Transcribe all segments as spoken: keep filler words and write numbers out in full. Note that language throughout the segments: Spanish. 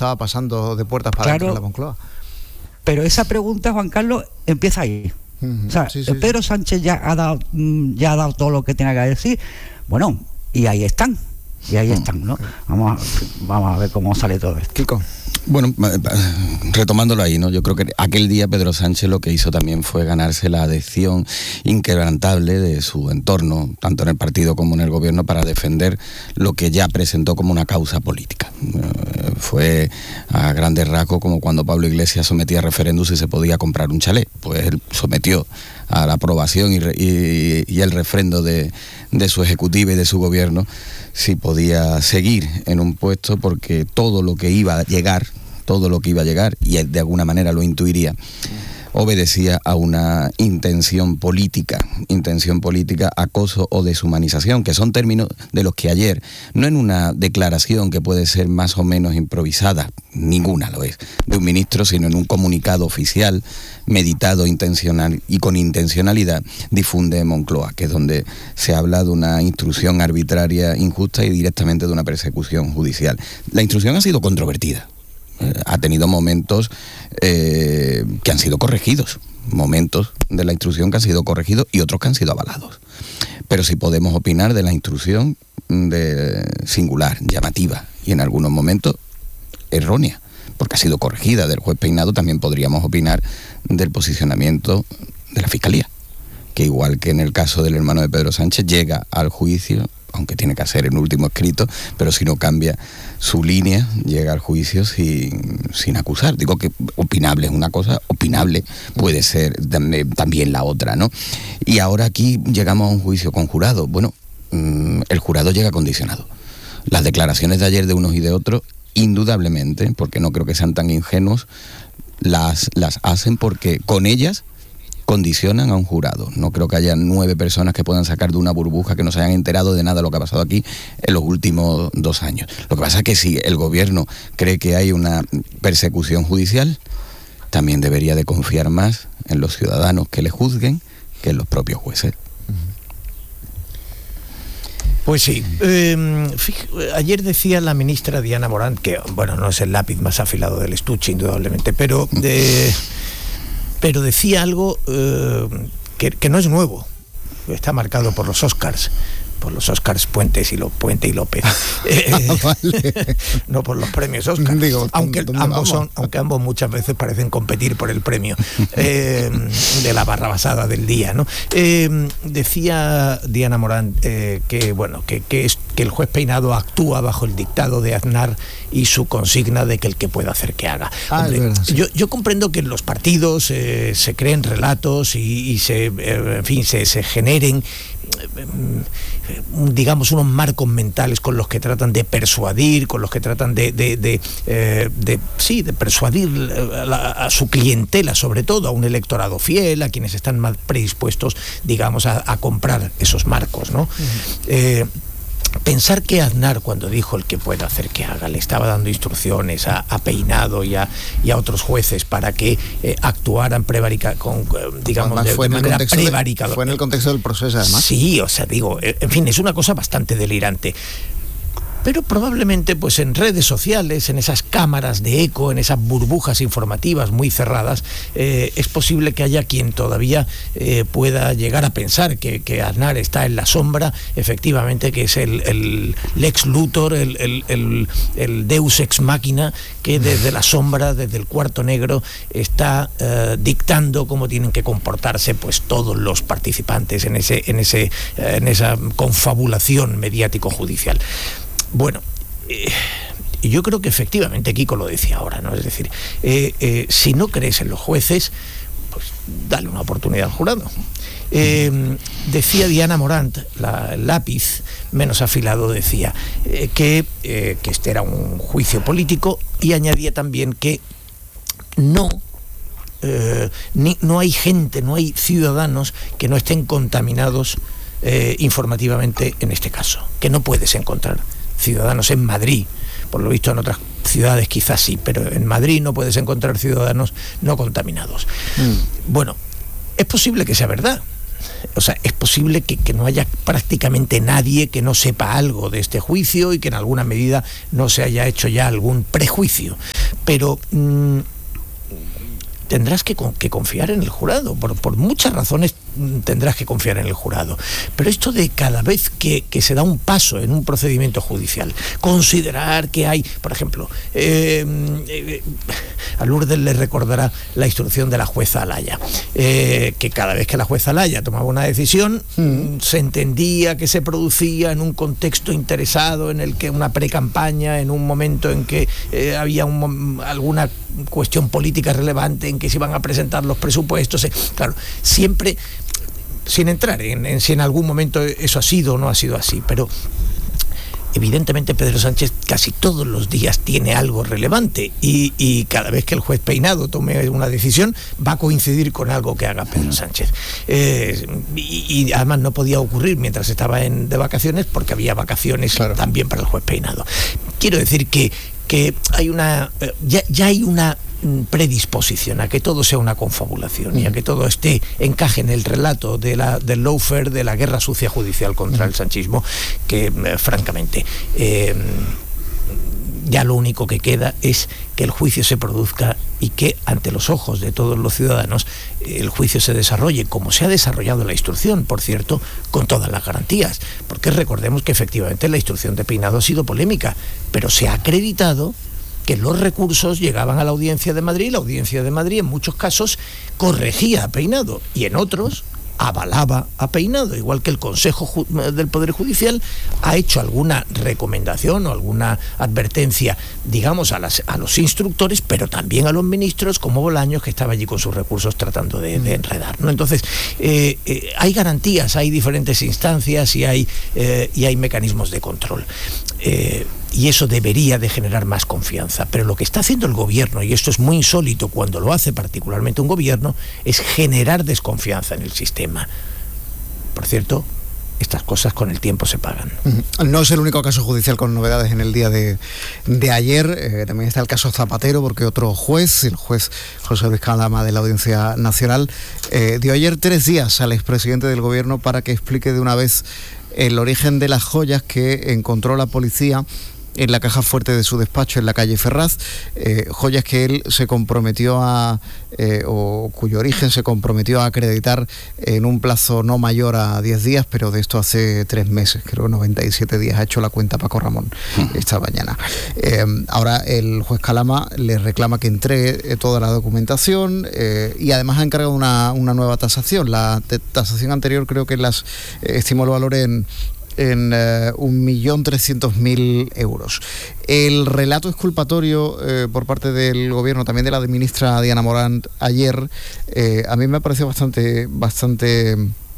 estaba pasando de puertas para claro, dentro de la Moncloa. Pero esa pregunta, Juan Carlos, empieza ahí. Uh-huh. O sea, sí, sí, Pedro sí. Sánchez ya ha dado ya ha dado todo lo que tenía que decir. Bueno, y ahí están. Y ahí están, ¿no? Vamos a, vamos a ver cómo sale todo esto. Kiko. Bueno, retomándolo ahí, ¿no? Yo creo que aquel día Pedro Sánchez lo que hizo también fue ganarse la adhesión inquebrantable de su entorno, tanto en el partido como en el gobierno, para defender lo que ya presentó como una causa política. Eh, fue a grandes rasgos como cuando Pablo Iglesias sometía a referéndum si se podía comprar un chalet. Pues él sometió a la aprobación y, y, y el refrendo de, de su ejecutiva y de su gobierno si podía seguir en un puesto, porque todo lo que iba a llegar, todo lo que iba a llegar, y él de alguna manera lo intuiría, obedecía a una intención política, intención política, acoso o deshumanización, que son términos de los que ayer, no en una declaración que puede ser más o menos improvisada, ninguna lo es, de un ministro, sino en un comunicado oficial, meditado, intencional y con intencionalidad, difunde Moncloa, que es donde se habla de una instrucción arbitraria, injusta y directamente de una persecución judicial. La instrucción ha sido controvertida. Ha tenido momentos eh, que han sido corregidos, momentos de la instrucción que han sido corregidos y otros que han sido avalados. Pero sí podemos opinar de la instrucción de singular, llamativa y en algunos momentos errónea, porque ha sido corregida del juez Peinado. También podríamos opinar del posicionamiento de la Fiscalía, que igual que en el caso del hermano de Pedro Sánchez, llega al juicio, aunque tiene que hacer el último escrito, pero si no cambia su línea, llega al juicio sin, sin acusar. Digo que opinable es una cosa, opinable puede ser también la otra, ¿no? Y ahora aquí llegamos a un juicio con jurado. Bueno, el jurado llega condicionado. Las declaraciones de ayer de unos y de otros, indudablemente, porque no creo que sean tan ingenuos, las, las hacen porque con ellas condicionan a un jurado. No creo que haya nueve personas que puedan sacar de una burbuja que no se hayan enterado de nada de lo que ha pasado aquí en los últimos dos años. Lo que pasa es que si el gobierno cree que hay una persecución judicial, también debería de confiar más en los ciudadanos que le juzguen que en los propios jueces. Pues sí. Eh, fíjate, ayer decía la ministra Diana Morant, que bueno, no es el lápiz más afilado del estuche, indudablemente, pero de... pero decía algo eh, que, que no es nuevo, está marcado por los Oscars, por los Oscars Puentes y lo, Puente y López, eh, vale. No por los premios Oscar, Digo, aunque, ambos son, aunque ambos muchas veces parecen competir por el premio eh, de la barrabasada del día, ¿no? Eh, decía Diana Morant eh, que, bueno, que, que, es, que el juez Peinado actúa bajo el dictado de Aznar y su consigna de que el que pueda hacer que haga. Ah, Hombre, verdad, sí. yo, yo comprendo que en los partidos eh, se creen relatos y, y se, eh, en fin, se, se generen digamos unos marcos mentales con los que tratan de persuadir, con los que tratan de de, de, eh, de sí, de persuadir a, la, a su clientela, sobre todo a un electorado fiel, a quienes están más predispuestos, digamos, a, a comprar esos marcos, ¿no? Uh-huh. Eh, Pensar que Aznar, cuando dijo el que pueda hacer que haga, le estaba dando instrucciones a, a Peinado y a, y a otros jueces para que eh, actuaran prevarica, con, digamos, de, fue de en manera prevaricadora. Fue en el contexto del proceso, además. Sí, o sea, digo, en fin, es una cosa bastante delirante. Pero probablemente pues en redes sociales, en esas cámaras de eco, en esas burbujas informativas muy cerradas, eh, es posible que haya quien todavía eh, pueda llegar a pensar que, que Aznar está en la sombra, efectivamente, que es el, el Lex Luthor, el, el, el, el Deus Ex Machina, que desde la sombra, desde el cuarto negro, está eh, dictando cómo tienen que comportarse pues todos los participantes en ese, en ese, eh, en esa confabulación mediático-judicial. Bueno, eh, yo creo que efectivamente Kiko lo decía ahora, ¿no? Es decir, eh, eh, si no crees en los jueces, pues dale una oportunidad al jurado. Eh, decía Diana Morant, la, el lápiz menos afilado, decía eh, que, eh, que este era un juicio político, y añadía también que no... Eh, ni, no hay gente, no hay ciudadanos que no estén contaminados eh, informativamente en este caso, que no puedes encontrar ciudadanos en Madrid, por lo visto en otras ciudades quizás sí, pero en Madrid no puedes encontrar ciudadanos no contaminados. Mm. Bueno, es posible que sea verdad, o sea, es posible que, que no haya prácticamente nadie que no sepa algo de este juicio y que en alguna medida no se haya hecho ya algún prejuicio. Pero mmm, tendrás que, que confiar en el jurado, por, por muchas razones tendrás que confiar en el jurado, pero esto de cada vez que, que se da un paso en un procedimiento judicial, considerar que hay, por ejemplo, eh, eh, a Lourdes le recordará la instrucción de la jueza Alaya, eh, que cada vez que la jueza Alaya tomaba una decisión, mm. se entendía que se producía en un contexto interesado, en el que una pre-campaña, en un momento en que eh, había un, alguna cuestión política relevante, en que se iban a presentar los presupuestos, eh, claro, siempre sin entrar en, en si en algún momento eso ha sido o no ha sido así, pero evidentemente Pedro Sánchez casi todos los días tiene algo relevante y, y cada vez que el juez Peinado tome una decisión va a coincidir con algo que haga Pedro Sánchez. Eh, y, y además no podía ocurrir mientras estaba en, de vacaciones, porque había vacaciones, claro, también para el juez Peinado. Quiero decir que, que hay una ya, ya hay una predisposición a que todo sea una confabulación, mm. y a que todo esté encaje en el relato de la, del lawfare, de la guerra sucia judicial contra mm. el sanchismo, que eh, francamente eh, ya lo único que queda es que el juicio se produzca y que ante los ojos de todos los ciudadanos el juicio se desarrolle como se ha desarrollado la instrucción, por cierto, con todas las garantías, porque recordemos que efectivamente la instrucción de Peinado ha sido polémica, pero se ha acreditado que los recursos llegaban a la Audiencia de Madrid, la Audiencia de Madrid en muchos casos corregía a Peinado y en otros avalaba a Peinado, igual que el Consejo del Poder Judicial ha hecho alguna recomendación o alguna advertencia, digamos, a, las, a los instructores, pero también a los ministros, como Bolaños, que estaba allí con sus recursos tratando de, de enredar, ¿no? Entonces, eh, eh, hay garantías, hay diferentes instancias y hay, eh, y hay mecanismos de control. Eh, y eso debería de generar más confianza, pero lo que está haciendo el gobierno, y esto es muy insólito cuando lo hace particularmente un gobierno, es generar desconfianza en el sistema. Por cierto, estas cosas con el tiempo se pagan. No es el único caso judicial con novedades en el día de, de ayer, eh, también está el caso Zapatero, porque otro juez, el juez José Luis Calama de la Audiencia Nacional, eh, dio ayer tres días al expresidente del gobierno para que explique de una vez el origen de las joyas que encontró la policía en la caja fuerte de su despacho en la calle Ferraz, eh, joyas que él se comprometió a, eh, o cuyo origen se comprometió a acreditar en un plazo no mayor a diez días, pero de esto hace tres meses, creo noventa y siete días, ha hecho la cuenta Paco Ramón esta mañana. Eh, ahora el juez Calama le reclama que entregue toda la documentación eh, y además ha encargado una, una nueva tasación. La tasación anterior creo que las eh, estimó el valor en en eh, un millón trescientos mil euros. El relato exculpatorio eh, por parte del gobierno, también de la ministra Diana Morant ayer, eh, a mí me pareció bastante bastante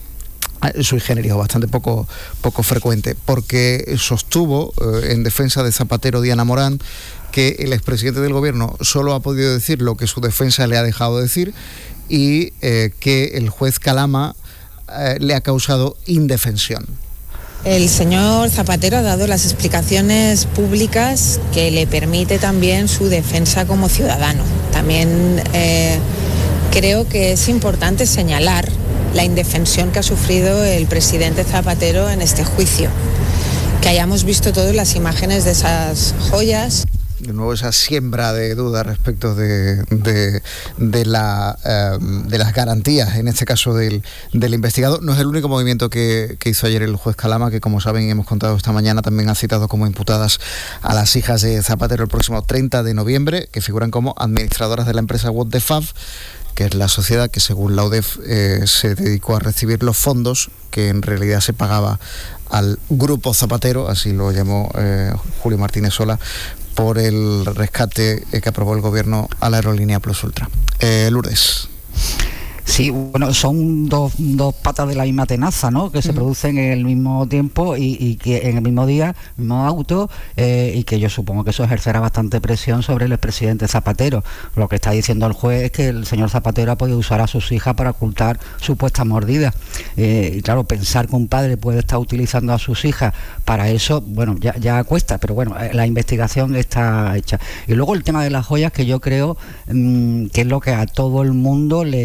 sui generis, bastante poco, poco frecuente, porque sostuvo eh, en defensa de Zapatero Diana Morant que el expresidente del gobierno solo ha podido decir lo que su defensa le ha dejado decir y eh, que el juez Calama eh, le ha causado indefensión. El señor Zapatero ha dado las explicaciones públicas que le permite también su defensa como ciudadano. También eh, creo que es importante señalar la indefensión que ha sufrido el presidente Zapatero en este juicio. Que hayamos visto todas las imágenes de esas joyas. De nuevo esa siembra de dudas respecto de, de, de, la, um, de las garantías, en este caso del, del investigado. No es el único movimiento que, que hizo ayer el juez Calama, que como saben hemos contado esta mañana, también ha citado como imputadas a las hijas de Zapatero el próximo treinta de noviembre, que figuran como administradoras de la empresa What the Fab, que es la sociedad que según la U D E F eh, se dedicó a recibir los fondos que en realidad se pagaba al Grupo Zapatero, así lo llamó eh, Julio Martínez Sola, por el rescate que aprobó el gobierno a la aerolínea Plus Ultra. Eh, Lourdes. Sí, bueno, son dos, dos patas de la misma tenaza, ¿no? Que se uh-huh. producen en el mismo tiempo y, y que en el mismo día, mismo auto, eh, y que yo supongo que eso ejercerá bastante presión sobre el expresidente Zapatero. Lo que está diciendo el juez es que el señor Zapatero ha podido usar a sus hijas para ocultar supuestas mordidas. Eh, y claro, pensar que un padre puede estar utilizando a sus hijas para eso, bueno, ya, ya cuesta, pero bueno, la investigación está hecha. Y luego el tema de las joyas, que yo creo mmm, que es lo que a todo el mundo le...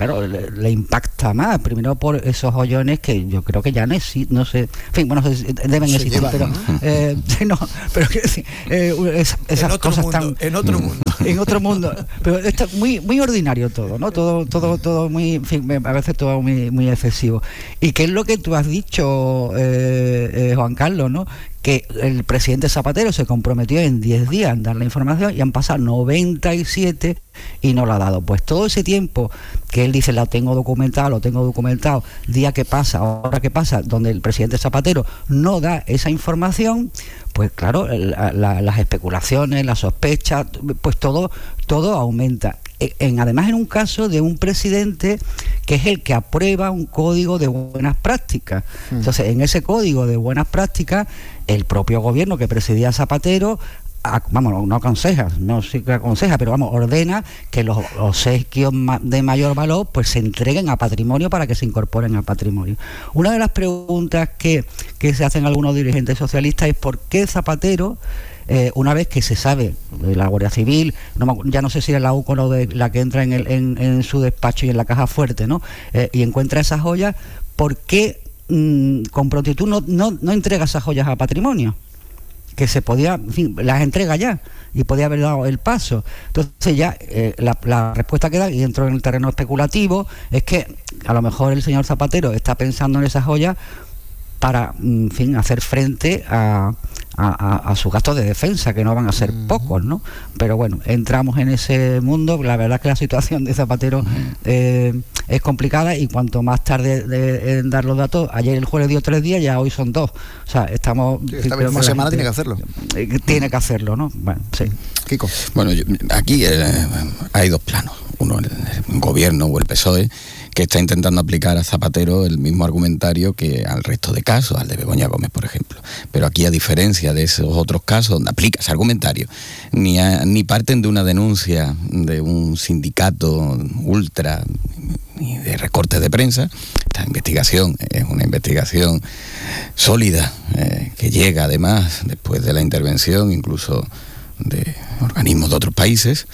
claro, le, le impacta más, primero por esos hoyones que yo creo que ya no existen, no sé, en fin, bueno, deben Se existir, llevan, pero ¿no? Eh, no, pero quiero decir, eh, es, esas en otro cosas mundo, tan en otro mundo. en otro mundo, pero está muy muy ordinario todo, ¿no? Todo todo todo muy, en fin, a veces todo muy muy excesivo. ¿Y qué es lo que tú has dicho, eh, eh, Juan Carlos, ¿no? Que el presidente Zapatero se comprometió en diez días en dar la información y han pasado noventa y siete y no lo ha dado. Pues todo ese tiempo que él dice, lo tengo documentado, lo tengo documentado, día que pasa, hora que pasa, donde el presidente Zapatero no da esa información, pues claro, la, la, las especulaciones, las sospechas, pues todo, todo aumenta. En, además en un caso de un presidente que es el que aprueba un código de buenas prácticas. Entonces, en ese código de buenas prácticas, el propio gobierno que presidía Zapatero, a, vamos, no aconseja, no sí que aconseja, pero vamos, ordena que los obsequios de mayor valor pues se entreguen a patrimonio para que se incorporen al patrimonio. Una de las preguntas que, que se hacen algunos dirigentes socialistas es por qué Zapatero, Eh, una vez que se sabe, eh, la Guardia Civil, no me, ya no sé si era la U C O o de la que entra en, el, en, en su despacho y en la caja fuerte, ¿no? Eh, y encuentra esas joyas, ¿por qué mmm, con prontitud no, no, no entrega esas joyas a patrimonio? Que se podía, en fin, las entrega ya y podía haber dado el paso. Entonces ya eh, la, la respuesta que da, y entro en el terreno especulativo, es que a lo mejor el señor Zapatero está pensando en esas joyas para, en fin, hacer frente a, a, a, a sus gastos de defensa, que no van a ser uh-huh. pocos, ¿no? Pero bueno, entramos en ese mundo. La verdad es que la situación de Zapatero uh-huh. eh, es complicada, y cuanto más tarde de, en dar los datos, ayer el jueves dio tres días, ya hoy son dos. O sea, estamos... Sí, esta misma semana tiene que hacerlo. Eh, tiene que hacerlo, ¿no? Bueno, sí. Kiko. Bueno, yo, aquí eh, hay dos planos. Uno, el, el gobierno o el P S O E, que está intentando aplicar a Zapatero el mismo argumentario que al resto de casos, al de Begoña Gómez, por ejemplo. Pero aquí, a diferencia de esos otros casos donde aplica ese argumentario, ni, a, ni parten de una denuncia de un sindicato ultra ni de recortes de prensa. Esta investigación es una investigación sólida, eh, que llega además después de la intervención incluso de organismos de otros países,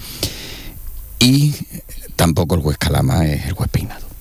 y tampoco el juez Calama es el juez Peinado.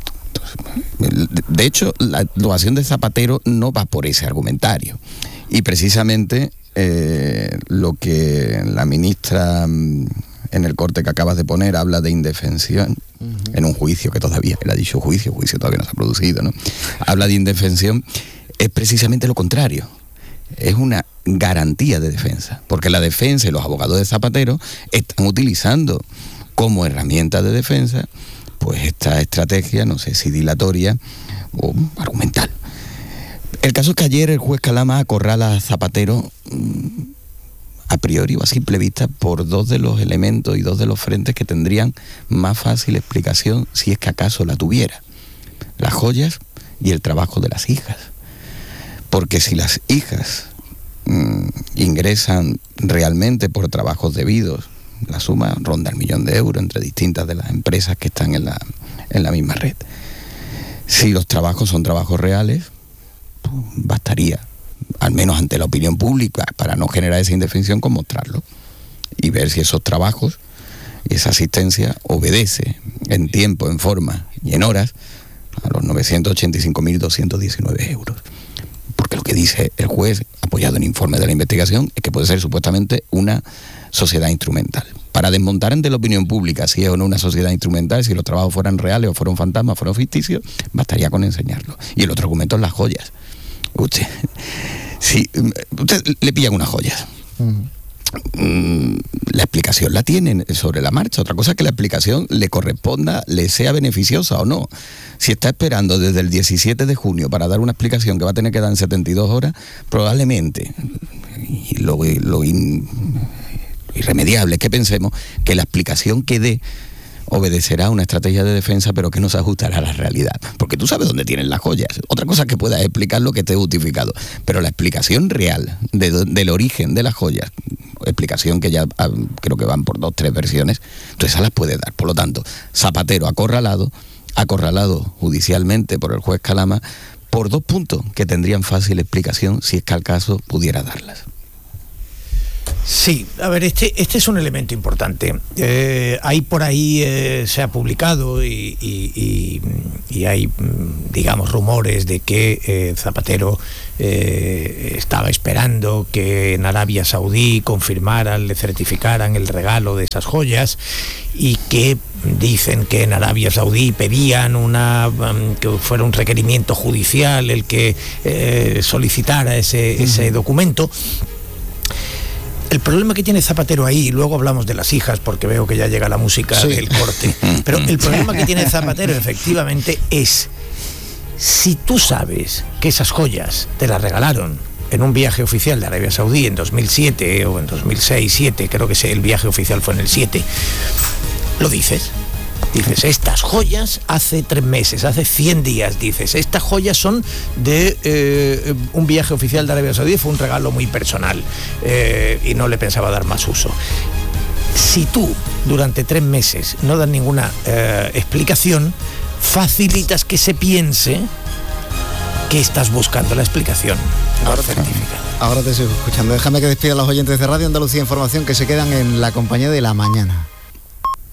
De hecho, la actuación de Zapatero no va por ese argumentario, y precisamente eh, lo que la ministra en el corte que acabas de poner habla de indefensión uh-huh. en un juicio que todavía, él ha dicho juicio, juicio todavía no se ha producido, ¿no? Habla de indefensión, es precisamente lo contrario, es una garantía de defensa, porque la defensa y los abogados de Zapatero están utilizando como herramienta de defensa pues esta estrategia, no sé si dilatoria o argumental. El caso es que ayer el juez Calama acorrala a Zapatero a priori o a simple vista por dos de los elementos y dos de los frentes que tendrían más fácil explicación, si es que acaso la tuviera: las joyas y el trabajo de las hijas. Porque si las hijas mmm, ingresan realmente por trabajos debidos, la suma ronda el millón de euros entre distintas de las empresas que están en la, en la misma red. Si los trabajos son trabajos reales, pues bastaría, al menos ante la opinión pública, para no generar esa indefensión, con mostrarlo y ver si esos trabajos y esa asistencia obedece en tiempo, en forma y en horas a los novecientos ochenta y cinco mil doscientos diecinueve euros. Porque lo que dice el juez, apoyado en informe de la investigación, es que puede ser supuestamente una sociedad instrumental. Para desmontar ante la opinión pública si es o no una sociedad instrumental, si los trabajos fueran reales o fueron fantasmas, fueron ficticios, bastaría con enseñarlo. Y el otro argumento es las joyas. Usted, si usted le pillan unas joyas, uh-huh. mm, la explicación la tienen sobre la marcha. Otra cosa es que la explicación le corresponda, le sea beneficiosa o no. Si está esperando desde el diecisiete de junio para dar una explicación que va a tener que dar en setenta y dos horas, probablemente, y lo, lo in, irremediable es que pensemos que la explicación que dé obedecerá a una estrategia de defensa, pero que no se ajustará a la realidad. Porque tú sabes dónde tienen las joyas. Otra cosa es que puedas explicar lo que esté justificado. Pero la explicación real de, del origen de las joyas, explicación que ya ah, creo que van por dos, tres versiones, tú esas las puedes dar. Por lo tanto, Zapatero acorralado, acorralado judicialmente por el juez Calama, por dos puntos que tendrían fácil explicación si es que al caso pudiera darlas. Sí, a ver, este, este es un elemento importante. Eh, hay por ahí, eh, se ha publicado y, y, y, y hay, digamos, rumores de que eh, Zapatero eh, estaba esperando que en Arabia Saudí confirmaran, le certificaran el regalo de esas joyas, y que dicen que en Arabia Saudí pedían una um, que fuera un requerimiento judicial el que eh, solicitara ese, uh-huh. ese documento. El problema que tiene Zapatero ahí, y luego hablamos de las hijas porque veo que ya llega la música sí. del corte, pero el problema que tiene Zapatero efectivamente es, si tú sabes que esas joyas te las regalaron en un viaje oficial de Arabia Saudí en dos mil siete o en dos mil seis, siete, creo que el viaje oficial fue en el siete, lo dices. Dices, estas joyas hace tres meses, hace cien días, dices, estas joyas son de eh, un viaje oficial de Arabia Saudí, fue un regalo muy personal eh, y no le pensaba dar más uso. Si tú durante tres meses no das ninguna eh, explicación, facilitas que se piense que estás buscando la explicación. Ahora te, ahora te sigo escuchando. Déjame que despida a los oyentes de Radio Andalucía Información que se quedan en la compañía de La Mañana.